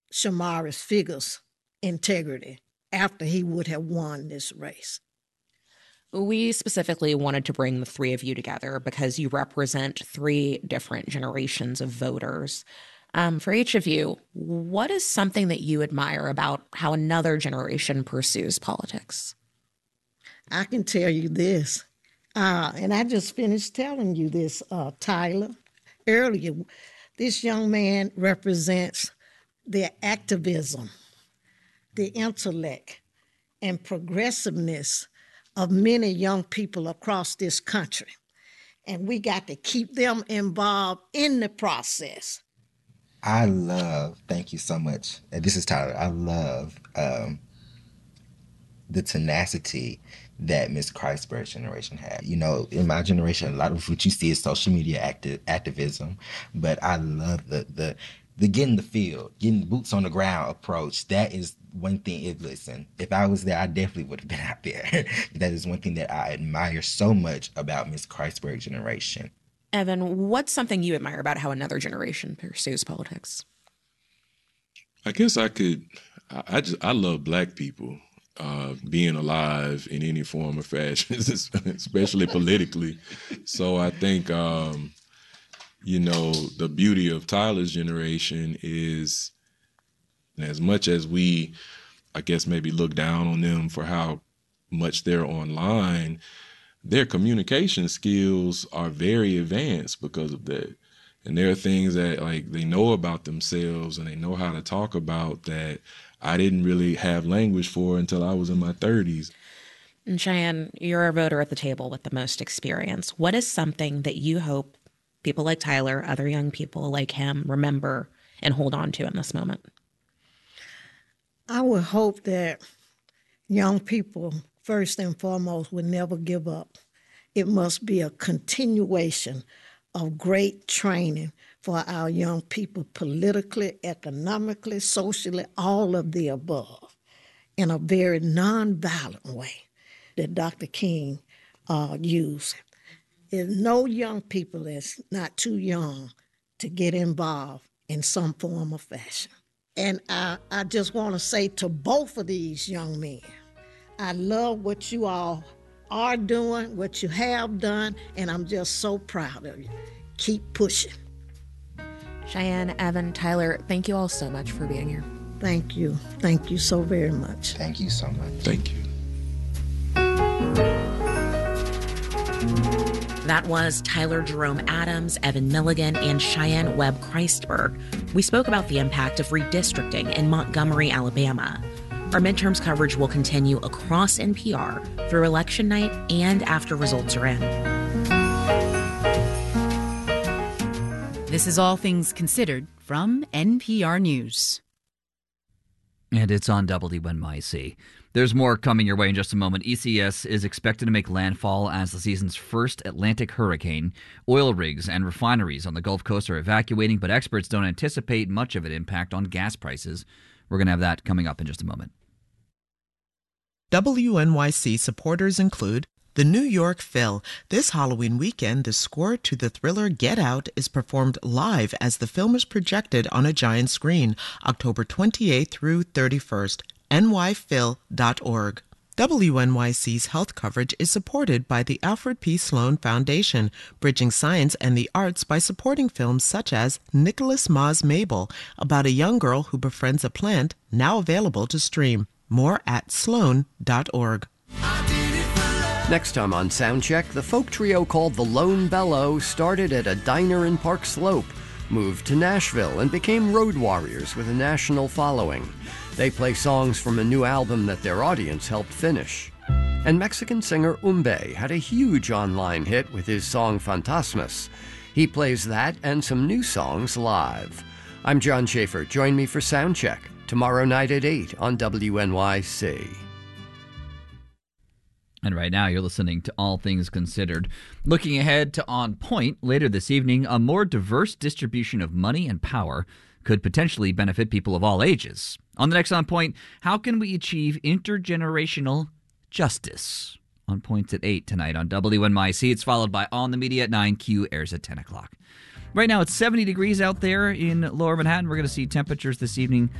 Shamari's Figure's integrity after he would have won this race. We specifically wanted to bring the three of you together because you represent three different generations of voters. For each of you, what is something that you admire about how another generation pursues politics? I can tell you this, and I just finished telling you this, Tyler, earlier. This young man represents the activism, the intellect, and progressiveness of many young people across this country. And we got to keep them involved in the process. Thank you so much. This is Tyler. I love the tenacity that Miss Christberg's generation had. You know, in my generation, a lot of what you see is social media activism, but I love the getting the field, getting boots on the ground approach. That is one thing. Listen, if I was there, I definitely would have been out there. That is one thing that I admire so much about Miss Christberg's generation. Evan, what's something you admire about how another generation pursues politics? I guess I love Black people being alive in any form or fashion, especially politically. So I think, the beauty of Tyler's generation is, as much as we, I guess, maybe look down on them for how much they're online, their communication skills are very advanced because of that. And there are things that they know about themselves and they know how to talk about that I didn't really have language for until I was in my 30s. And Cheyenne, you're a voter at the table with the most experience. What is something that you hope people like Tyler, other young people like him, remember and hold on to in this moment? I would hope that young people, first and foremost, would never give up. It must be a continuation of great training for our young people, politically, economically, socially, all of the above, in a very nonviolent way that Dr. King used. There's no young people that's not too young to get involved in some form or fashion. And I just want to say to both of these young men, I love what you all are doing, what you have done, and I'm just so proud of you. Keep pushing. Cheyenne, Evan, Tyler, thank you all so much for being here. Thank you. Thank you so very much. Thank you so much. Thank you. That was Tyler Jerome Adams, Evan Milligan, and Cheyenne Webb Christberg. We spoke about the impact of redistricting in Montgomery, Alabama. Our midterms coverage will continue across NPR through election night and after results are in. This is All Things Considered from NPR News. And it's on WNYC. There's more coming your way in just a moment. ECS is expected to make landfall as the season's first Atlantic hurricane. Oil rigs and refineries on the Gulf Coast are evacuating, but experts don't anticipate much of an impact on gas prices. We're going to have that coming up in just a moment. WNYC supporters include the New York Phil. This Halloween weekend, the score to the thriller Get Out is performed live as the film is projected on a giant screen, October 28th through 31st. nyphil.org. WNYC's health coverage is supported by the Alfred P. Sloan Foundation, bridging science and the arts by supporting films such as Nicholas Ma's Mabel, about a young girl who befriends a plant, now available to stream. More at sloan.org. Next time on Soundcheck, the folk trio called the Lone Bellow started at a diner in Park Slope, moved to Nashville, and became road warriors with a national following. They play songs from a new album that their audience helped finish. And Mexican singer Umbe had a huge online hit with his song Fantasmas. He plays that and some new songs live. I'm John Schaefer. Join me for Soundcheck tomorrow night at 8 on WNYC. And right now you're listening to All Things Considered. Looking ahead to On Point later this evening, a more diverse distribution of money and power could potentially benefit people of all ages. On the next On Point, how can we achieve intergenerational justice? On Point's at 8 tonight on WNYC. It's followed by On the Media at 9. Q airs at 10 o'clock. Right now it's 70 degrees out there in Lower Manhattan. We're going to see temperatures this evening